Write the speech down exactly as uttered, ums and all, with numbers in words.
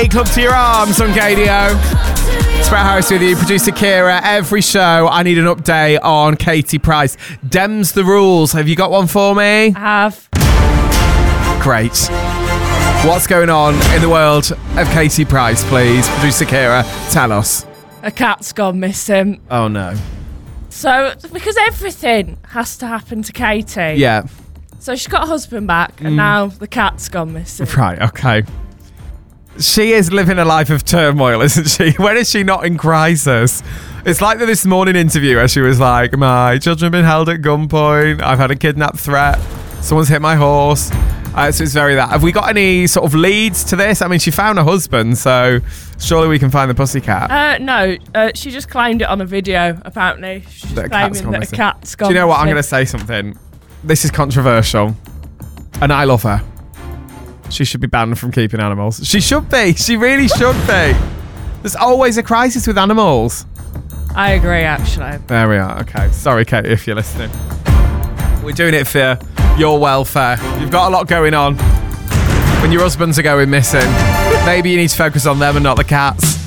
Club to your arms on K D O. It's Brett Harris with you, producer Kira. Every show, I need an update on Katie Price. Dems the rules. Have you got one for me? I have. Great. What's going on in the world of Katie Price, please? Producer Kira, tell us. A cat's gone missing. Oh, no. So, because everything has to happen to Katie. Yeah. So she's got a husband back, and mm. now the cat's gone missing. Right, okay. She is living a life of turmoil, isn't she? When is she not in crisis? It's like the This Morning interview where she was like, my children have been held at gunpoint. I've had a kidnap threat. Someone's hit my horse. Uh, so it's very that. Have we got any sort of leads to this? I mean, she found a husband, so surely we can find the pussycat. Uh, no, uh, she just claimed it on a video, apparently. She's that claiming that missing. a cat's gone Do you know what? missing. I'm going to say something. This is controversial, and I love her. She should be banned from keeping animals. She should be. She really should be. There's always a crisis with animals. I agree, actually. There we are. Okay. Sorry, Katie, if you're listening. We're doing it for your welfare. You've got a lot going on. When your husbands are going missing, maybe you need to focus on them and not the cats.